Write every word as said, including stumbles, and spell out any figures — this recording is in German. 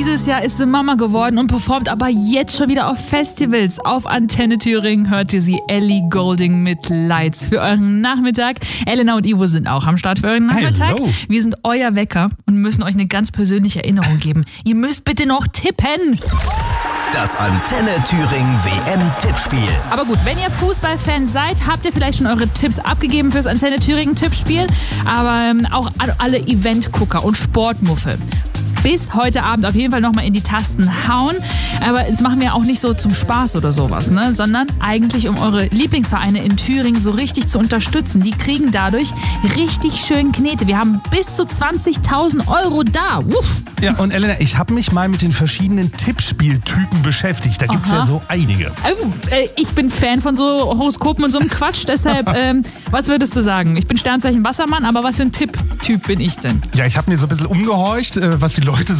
Dieses Jahr ist sie Mama geworden und performt aber jetzt schon wieder auf Festivals. Auf Antenne Thüringen hört ihr sie, Ellie Goulding mit Lights für euren Nachmittag. Elena und Ivo sind auch am Start für euren Nachmittag. Hello. Wir sind euer Wecker und müssen euch eine ganz persönliche Erinnerung geben. Ihr müsst bitte noch tippen. Das Antenne Thüringen W M-Tippspiel. Aber gut, wenn ihr Fußballfan seid, habt ihr vielleicht schon eure Tipps abgegeben fürs Antenne Thüringen-Tippspiel. Aber ähm, auch alle Eventgucker und Sportmuffel. Bis heute Abend auf jeden Fall nochmal in die Tasten hauen. Aber das machen wir auch nicht so zum Spaß oder sowas, ne? Sondern eigentlich, um eure Lieblingsvereine in Thüringen so richtig zu unterstützen. Die kriegen dadurch richtig schön Knete. Wir haben bis zu zwanzigtausend Euro da. Uff. Ja, und Elena, ich habe mich mal mit den verschiedenen Tippspieltypen beschäftigt. Da gibt es Aha. ja so einige. Oh, äh, ich bin Fan von so Horoskopen und so einem Quatsch. Deshalb, ähm, was würdest du sagen? Ich bin Sternzeichen Wassermann, aber was für ein Tipptyp bin ich denn? Ja, ich habe mir so ein bisschen umgehorcht, äh, was die Leute